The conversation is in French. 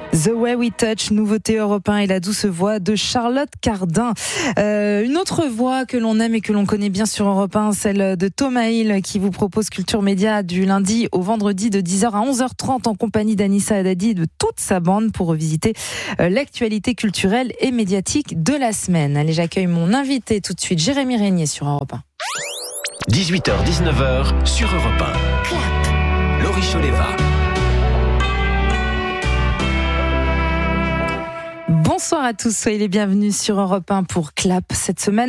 The Way We Touch, nouveauté européen et la douce voix de Charlotte Cardin. Une autre voix que l'on aime et que l'on connaît bien sur Europe 1, celle de Thomas Hill, qui vous propose Culture Média du lundi au vendredi de 10h à 11h30 en compagnie d'Anissa Haddadi et de toute sa bande pour revisiter l'actualité culturelle et médiatique de la semaine. Allez, j'accueille mon invité tout de suite, Jérémy Régnier sur Europe 1. 18h-19h sur Europe 1. Clap. Laurie Choleva. Bonsoir à tous, soyez les bienvenus sur Europe 1 pour Clap cette semaine.